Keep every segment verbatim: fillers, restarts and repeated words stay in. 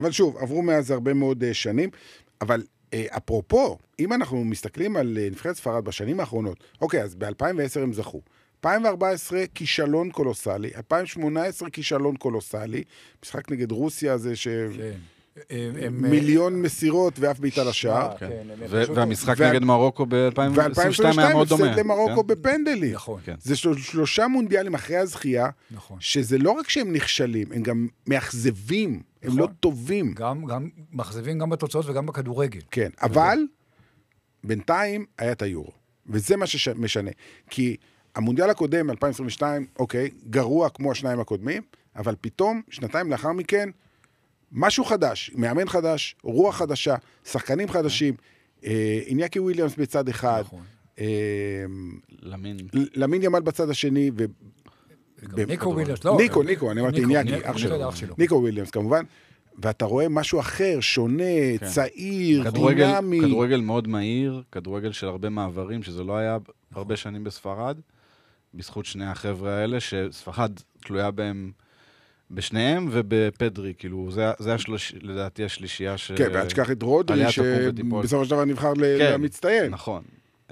אבל שוב, עברו מאז הרבה מאוד uh, שנים, אבל uh, אפרופו, אם אנחנו מסתכלים על uh, נבחרת ספרד בשנים האחרונות, אוקיי, אז ב-אלפיים ועשר הם זכו. אלפיים וארבע עשרה כישלון קולוסלי, אלפיים שמונה עשרה כישלון קולוסלי, משחק נגד רוסיה זה ש... כן. מיליון מסירות ואף בעיטה לשער. והמשחק נגד מרוקו ב-אלפיים עשרים ושתיים היה מאוד דומה. הפסד למרוקו בפנדלי. זה שלושה מונדיאלים אחרי הזכייה, שזה לא רק שהם נכשלים, הם גם מאכזבים, הם לא טובים. גם מאכזבים גם בתוצאות וגם בכדורגל. כן, אבל בינתיים היה את היורו. וזה מה שמשנה. כי המונדיאל הקודם, אלפיים עשרים ושתיים, אוקיי, גרוע כמו השניים הקודמים, אבל פתאום, שנתיים לאחר מכן, משהו חדש, מאמן חדש, רוח חדשה, שחקנים חדשים, איניאקי וויליאמס בצד אחד, למין ימל בצד השני, ניקו וויליאמס, לא. ניקו, ניקו, אני אמרתי איניאקי, אח שלו. ניקו וויליאמס, כמובן. ואתה רואה משהו אחר, שונה, צעיר, דינמי. כדורגל מאוד מהיר, כדורגל של הרבה מעברים, שזה לא היה הרבה שנים בספרד, בזכות שני החבר'ה האלה, שספרד תלויה בהם בשניהם ובפדרי, כאילו, זה, זה השלוש, לדעתי השלישייה ש... כן, ועד שכח את רודרי, שבסופו של דבר נבחר למצטיין. נכון.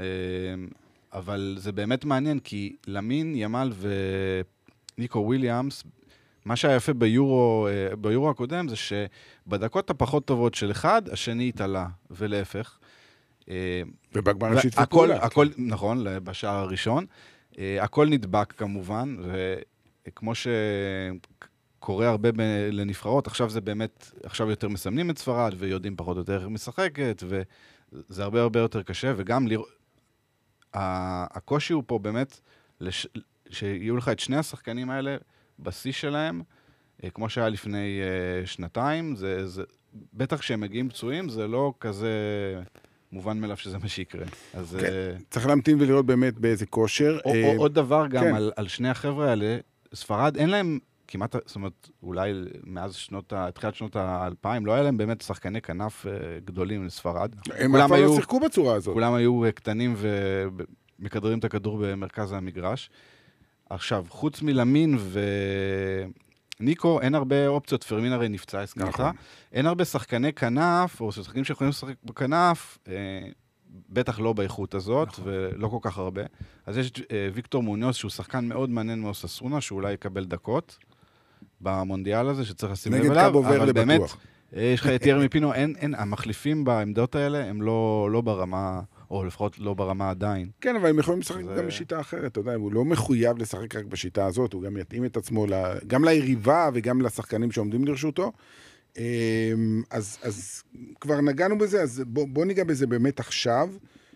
אבל זה באמת מעניין, כי למין, ימל וניקו וויליאמס, מה שהיה יפה ביורו, ביורו הקודם, זה שבדקות הפחות טובות של אחד, השני התעלה, ולהפך. ובגמר השיתפו פעולה. נכון, בשער הראשון. הכל נדבק כמובן, וכמו שקורה הרבה לנבחרות, עכשיו זה באמת, עכשיו יותר מסמנים את ספרד, ויודעים פחות או יותר איך משחקת, וזה הרבה הרבה יותר קשה, וגם לרא... הקושי הוא פה באמת, לש... שיהיו לך את שני השחקנים האלה, בשיא שלהם, כמו שהיה לפני שנתיים, זה, זה, בטח כשהם מגיעים פצועים, זה לא כזה מובן מאליו שזה מה שיקרה. אז, כן, צריך להמתין ולראות באמת באיזה כושר. או, או, עוד דבר גם כן. על, על שני החבר'ה האלה, ספרד, אין להם כמעט, זאת אומרת, אולי מאז שנות, התחילת שנות האלפיים, לא היה להם באמת שחקני כנף גדולים לספרד. הם אף פעם לא שיחקו בצורה הזאת. כולם היו קטנים ומקדרים את הכדור במרכז המגרש. עכשיו, חוץ מלמין וניקו, אין הרבה אופציות, פרמין הרי נפצע, הזכרת. נכון. אין הרבה שחקני כנף, או שחקנים שיכולים לשחק בכנף, אה, בטח לא באיכות הזאת, נכון. ולא כל כך הרבה. אז יש אה, ויקטור מוניוס, שהוא שחקן מאוד מעניין מאוססונה, שאולי יקבל דקות במונדיאל הזה, שצריך לשים לב אליו, אבל באמת, יש לך את ירמי פינו, אין, אין, המחליפים בעמדות האלה, הם לא, לא ברמה... או לפחות לא ברמה עדיין. כן, אבל הם יכולים לשחק זה... גם בשיטה אחרת, אתה יודע, הוא לא מחויב לשחק רק בשיטה הזאת, הוא גם יתאים את עצמו גם ליריבה וגם לשחקנים שעומדים לרשותו. אז, אז כבר נגענו בזה, אז בוא, בוא ניגע בזה באמת עכשיו.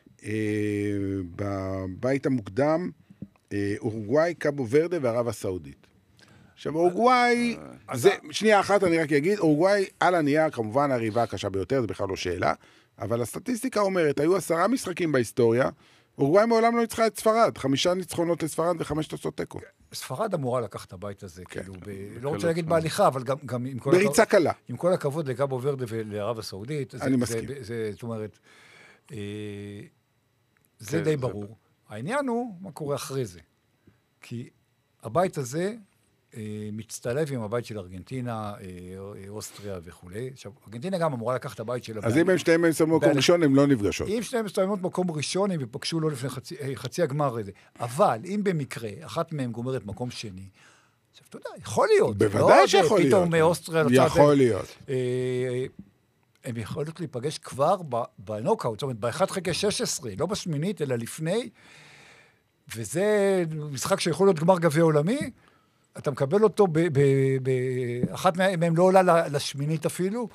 בבית המוקדם, אורוגוואי, קאבו ורדה וערב הסעודית. עכשיו, אורוגוואי, זה, שנייה אחת אני רק אגיד, אורוגוואי על הנייר, כמובן הריבה הקשה ביותר, זה בכלל לא שאלה, אבל הסטטיסטיקה אומרת, היו עשרה משחקים בהיסטוריה, אורוגוואי מעולם לא ניצחה את ספרד, חמישה ניצחונות לספרד וחמש תוצאות תיקו. ספרד אמורה לקחת את הבית הזה, כאילו, לא רוצה להגיד בהליכה, אבל גם עם כל... בריצה קלה. עם כל הכבוד לקאבו ורדה ולערב הסעודית, אני מסכים. זאת אומרת, זה די ברור. העניין הוא מה קורה אחרי זה. כי הבית הזה מצטלב עם הבית של ארגנטינה, אוסטריה וכו'. עכשיו, ארגנטינה גם אמורה לקחת את הבית שלה. אז אם הם שתיים מסיימות מקום ראשון, הם לא נפגשות. אם שתיים מסיימות מקום ראשון, הם יפגשו לו לפני חצי הגמר הזה. אבל אם במקרה, אחת מהם גומרת מקום שני, עכשיו, אתה יודע, יכול להיות. בוודאי שיכול להיות. פתאום מאוסטריה... יכול להיות. הם יכולות להיפגש כבר בנוקאוט, זאת אומרת, ב-אחד חלקי שש עשרה, לא בשמינית, אלא לפני, וזה משחק שיכול להיות גמר גביע עולמי, אתה מקבל אותו, באחת מהם לא עולה לשמינית אפילו.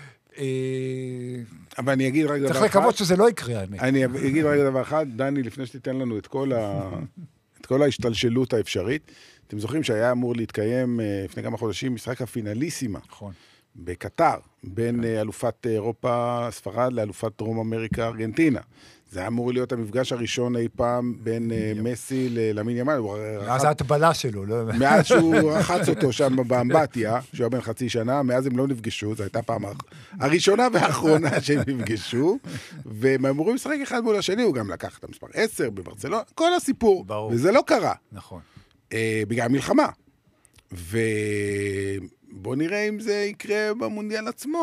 אבל אני אגיד רק דבר אחד. צריך לקוות שזה לא יקרה, האמת. אני אגיד רק דבר אחד, דני, לפני שתיתן לנו את כל ההשתלשלות האפשרית, אתם זוכרים שהיה אמור להתקיים לפני כמה חודשים משחק הפינליסימה. נכון. בקטר, בין אלופת אירופה ספרד לאלופת דרום אמריקה ארגנטינה. זה היה אמור להיות המפגש הראשון אי פעם בין מסי ללמין ימל. מאז ההטבלה שלו. מאז שהוא רחץ אותו שם באמבטיה, שהוא היה בן חצי שנה, מאז הם לא נפגשו, זו הייתה פעם הראשונה והאחרונה שהם נפגשו, והם אמורים לשחק אחד מול השני, הוא גם לקח את המספר עשר בברצלונה, כל הסיפור, וזה לא קרה. נכון. בגלל מלחמה. בוא נראה אם זה יקרה במונדיאל עצמו.